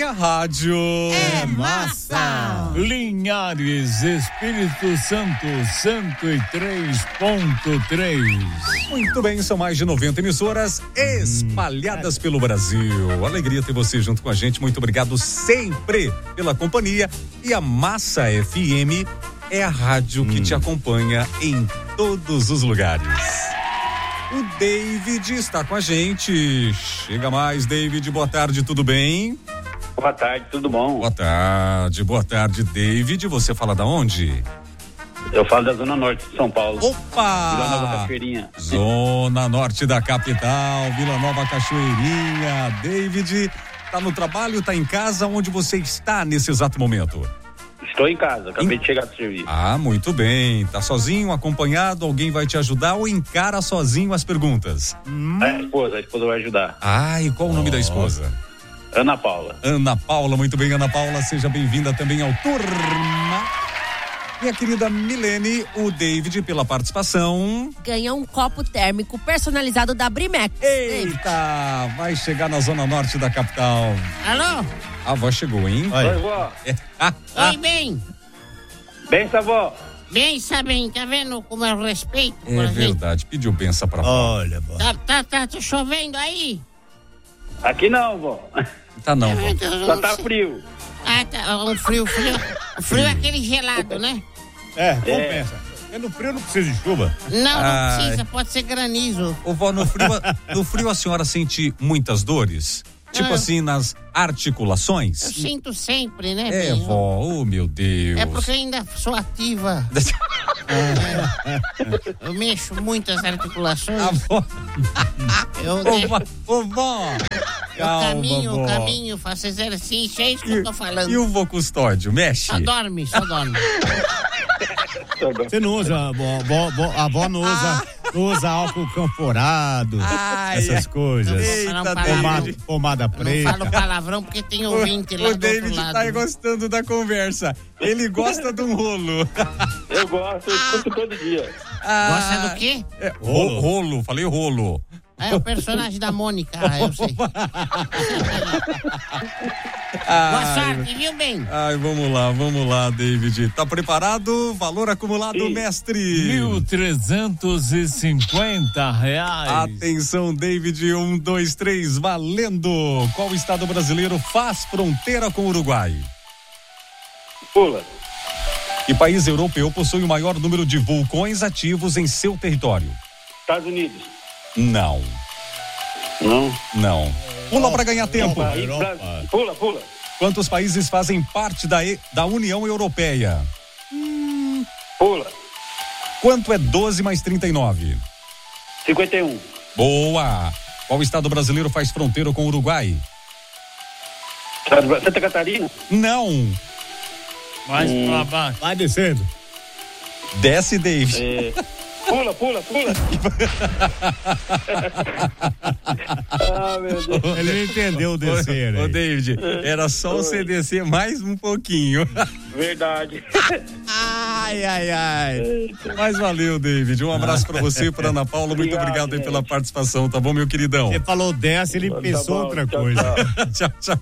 minha rádio é massa. Linhares, Espírito Santo, 103.3. Muito bem, são mais de 90 emissoras espalhadas pelo Brasil. Alegria ter você junto com a gente. Muito obrigado sempre pela companhia. E a Massa FM é a rádio que te acompanha em todos os lugares. O David está com a gente. Chega mais, David. Boa tarde, tudo bem? Boa tarde, tudo bom? Boa tarde, David. Você fala da onde? Eu falo da Zona Norte de São Paulo. Opa! Vila Nova Cachoeirinha. Zona Norte da capital, Vila Nova Cachoeirinha. David, tá no trabalho, tá em casa? Onde você está nesse exato momento? Estou em casa, acabei de chegar do serviço. Ah, muito bem. Tá sozinho, acompanhado? Alguém vai te ajudar ou encara sozinho as perguntas? A esposa vai ajudar. Ah, e qual o nome da esposa? Ana Paula. Ana Paula, muito bem, Ana Paula, seja bem-vinda também ao Turma. Minha querida Milene, o David, pela participação. Ganha um copo térmico personalizado da Brimex. Eita, vai chegar na Zona Norte da capital. Alô? A avó chegou, hein? Oi, vó. Oi, bem. Benção, vó. Bença, bem, tá vendo como eu respeito? É verdade, pediu benção pra vó. Olha, vó. Tá chovendo aí? Aqui não, vó. Tá não, vó. Só tá frio. Ah, tá, um frio. O frio é aquele gelado, né? Compensa. É no frio, não precisa de chuva. Não precisa, pode ser granizo. Ô, vó, no frio a senhora sente muitas dores? Tipo assim, nas articulações? Eu sinto sempre, né? É, bem, vó, oh meu Deus. É porque eu ainda sou ativa. Eu mexo muitas articulações. A vó. Ô, vó. Eu caminho, faço exercício, é isso que eu tô falando. E o vô Custódio, mexe? Só dorme. Você não usa, a avó não usa álcool camforado, essas coisas. Pomada Eu preta. não falo palavrão porque tem ouvinte lá O do outro David lado. tá gostando da conversa. Ele gosta de um rolo. Eu gosto, eu escuto todo dia. Gosta do quê? Rolo, falei rolo. É o personagem da Mônica, eu sei. Boa sorte, viu, bem? Ai, vamos lá, David. Tá preparado? Valor acumulado, Sim. mestre. R$1.350. Atenção, David, 1, 2, 3, valendo. Qual estado brasileiro faz fronteira com o Uruguai? Pula. Que país europeu possui o maior número de vulcões ativos em seu território? Estados Unidos. Não. Pula pra ganhar tempo. Pula. Quantos países fazem parte da União Europeia? Pula. Quanto é 12 mais 39? 51. Boa! Qual estado brasileiro faz fronteira com o Uruguai? Santa Catarina. Não. Mais pra baixo. Vai descendo. Desce, David. Pula. Ah, meu Deus. Ele não entendeu o descer. Ô, David, era só você descer mais um pouquinho. Verdade. Ai. Mas valeu, David. Um abraço pra você e pra Ana Paula. Muito obrigado aí pela participação, tá bom, meu queridão? Você falou desce, ele pensou outra coisa. Tchau.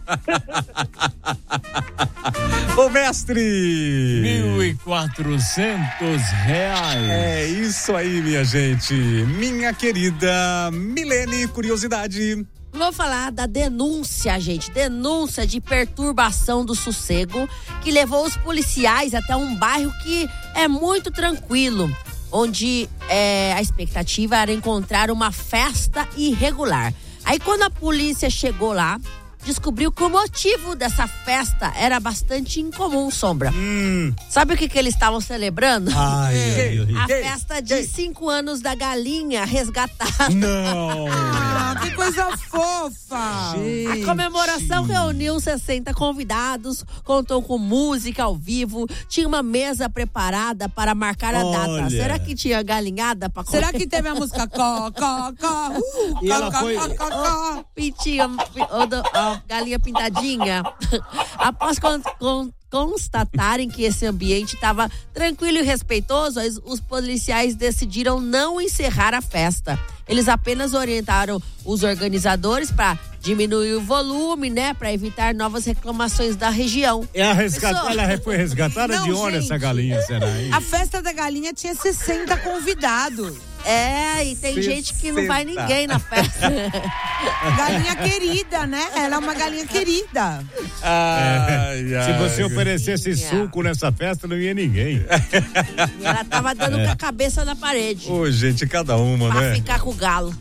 Ô, mestre! R$1.400. É isso aí, minha gente. Minha querida Milene, curiosidade. Vou falar da denúncia, gente. Denúncia de perturbação do sossego que levou os policiais até um bairro que é muito tranquilo, onde a expectativa era encontrar uma festa irregular. Aí quando a polícia chegou lá, descobriu que o motivo dessa festa era bastante incomum, Sombra. Sabe o que eles estavam celebrando? A festa de 5 anos da galinha resgatada. Não! Que coisa fofa! A comemoração reuniu 60 convidados, contou com música ao vivo, tinha uma mesa preparada para marcar a data. Será que tinha galinhada para comer? Será que teve a música E ela foi... Pintinho, galinha pintadinha. Após constatarem que esse ambiente estava tranquilo e respeitoso, os policiais decidiram não encerrar a festa. Eles apenas orientaram os organizadores para diminuir o volume, né? Para evitar novas reclamações da região. Ela foi resgatada de onde essa galinha, será, hein? A festa da galinha tinha 60 convidados. E tem gente que não vai ninguém na festa. Galinha querida, né? Ela é uma galinha querida. Se você oferecesse suco nessa festa, não ia ninguém. E ela tava dando com a cabeça na parede. Ô, gente, cada uma, pra né? Pra ficar com o galo.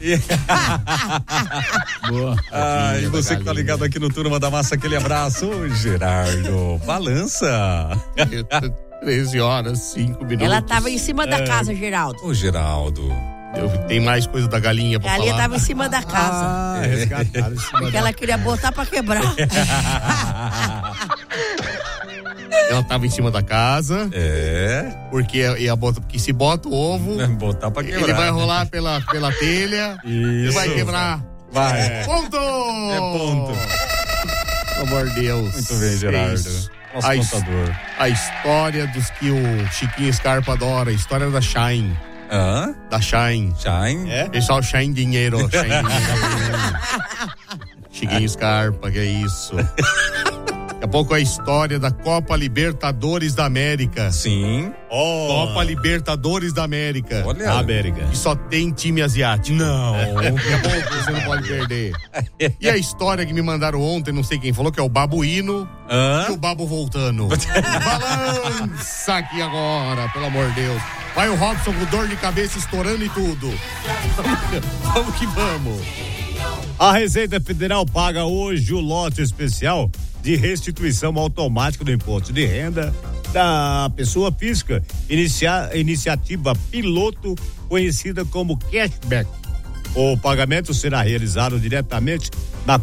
Boa. E você que tá ligado aqui no Turma da Massa, aquele abraço. Ô, Gerardo, balança. 13h05. Ela tava em cima da casa, Geraldo. Ô, Geraldo. Tem mais coisa da galinha pra falar. A galinha tava em cima da casa. Resgataram em cima porque ela queria botar pra quebrar. Ela tava em cima da casa. Porque se bota o ovo, botar pra quebrar. Ele vai rolar pela telha. Isso. E vai quebrar. Vai. Ponto! Ponto. Pelo amor de Deus. Muito bem, Gerardo. Nosso contador. A história dos que o Chiquinho Scarpa adora. A história da Shine. Da Shine. Shine? Pessoal, Shine dinheiro. Chiquinho Scarpa, que é isso. Daqui a pouco a história da Copa Libertadores da América. Sim. Copa Libertadores da América. Olha. América. E só tem time asiático. Não. Daqui a pouco você não pode perder. E a história que me mandaram ontem, não sei quem falou, que é o babuíno e o babo voltando. Balança aqui agora, pelo amor de Deus. Vai o Robson com dor de cabeça estourando e tudo. Vamos que vamos. A Receita Federal paga hoje o lote especial de restituição automática do imposto de renda da pessoa física, iniciativa piloto conhecida como cashback. O pagamento será realizado diretamente